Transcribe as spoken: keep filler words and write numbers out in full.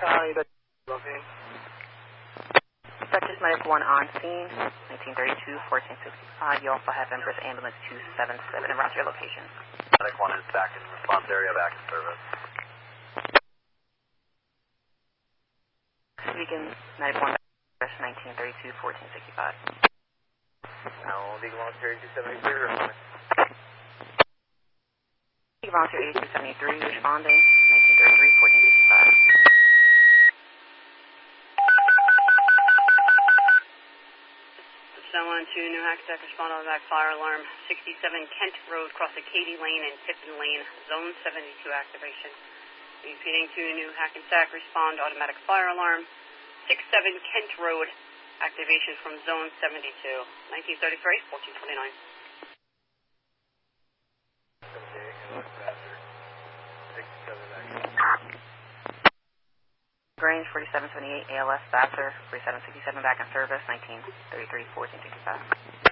Hi, that's okay. Texas Medic one on scene, nineteen thirty-two, fourteen sixty-five. You also have Empress Ambulance two seven seven and route your location. Medic one is back in response area, back in service. Speaking, Medic one, nineteen thirty-two, fourteen sixty-five. Now, Legal Volunteer eighty-two seventy-three, responding. Legal Volunteer eighty-two seventy-three, responding, nineteen thirty-three, fourteen sixty-five. Someone to New Hackensack, respond on back fire alarm, sixty-seven Kent Road, cross the Katy Lane and Pippin Lane, zone seventy-two activation. Repeating to New Hackensack, respond automatic fire alarm, sixty-seven Kent Road, activation from zone seventy-two, nineteen thirty-three, fourteen twenty-nine. Grange forty-seven seventy-eight, A L S Vassar, forty-seven sixty-seven back in service, nineteen thirty-three, fourteen sixty-five.